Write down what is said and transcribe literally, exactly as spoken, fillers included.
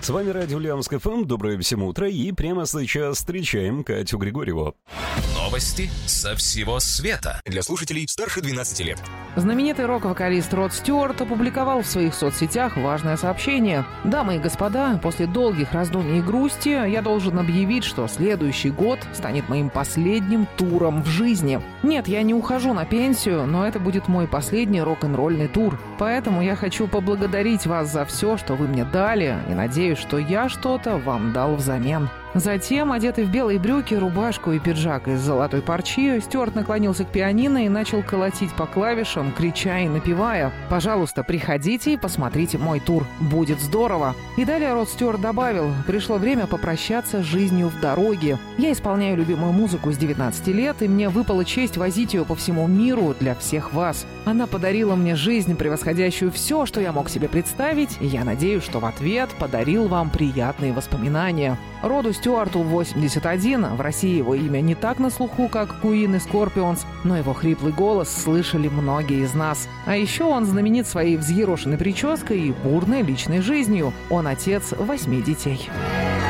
С вами радио Ульяновск эф эм. Доброе всем утро. И прямо сейчас встречаем Катю Григорьеву. Новости со всего света для слушателей старше двенадцати лет. Знаменитый рок-вокалист Род Стюарт опубликовал в своих соцсетях важное сообщение. «Дамы и господа, после долгих раздумий и грусти я должен объявить, что следующий год станет моим последним туром в жизни. Нет, я не ухожу на пенсию, но это будет мой последний рок-н-ролльный тур. Поэтому я хочу поблагодарить вас за все, что вы мне дали, и надеюсь, что я что-то вам дал взамен». Затем, одетый в белые брюки, рубашку и пиджак из золотой парчи, Стюарт наклонился к пианино и начал колотить по клавишам, крича и напевая: «Пожалуйста, приходите и посмотрите мой тур. Будет здорово!» И далее Род Стюарт добавил: «Пришло время попрощаться с жизнью в дороге. Я исполняю любимую музыку с девятнадцати лет, и мне выпала честь возить ее по всему миру для всех вас. Она подарила мне жизнь, превосходящую все, что я мог себе представить, и я надеюсь, что в ответ подарил вам приятные воспоминания». Роду Стюарту восемьдесят один, в России его имя не так на слуху, как Queen и Scorpions, но его хриплый голос слышали многие из нас. А еще он знаменит своей взъерошенной прической и бурной личной жизнью. Он отец восьми детей.